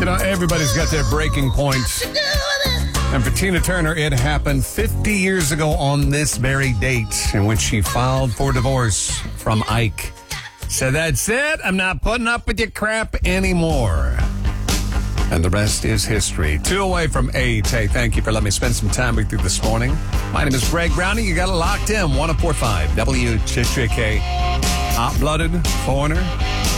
You know, everybody's got their breaking points. And for Tina Turner, it happened 50 years ago on this very date in which she filed for divorce from Ike. So that's it. I'm not putting up with your crap anymore. And the rest is history. 2 away from 8. Hey, thank you for letting me spend some time with you this morning. My name is Greg Browning. You got it locked in. 104.5 WCHK. Hot-blooded foreigner.